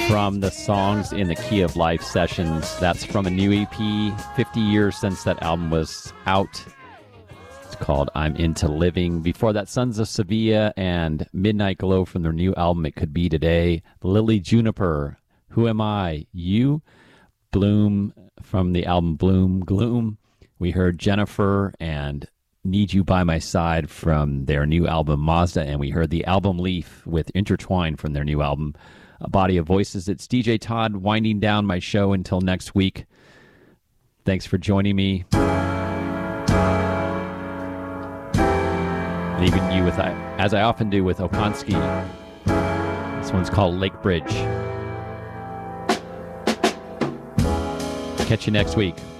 from the Songs in the Key of Life sessions. That's from a new EP, 50 years since that album was out. It's called I'm Into Living. Before that, Sons of Sevilla and Midnight Glow from their new album, It Could Be Today. Lily Juniper, Who Am I? You. Bloom from the album Bloom Gloom. We heard Jennifer and Need You By My Side from their new album Mazda, and we heard the album Leaf with Intertwine from their new album A Body of Voices. It's DJ Todd winding down my show until next week. Thanks for joining me. Leaving you with, as I often do with Oponsky. This one's called Lake Bridge. Catch you next week.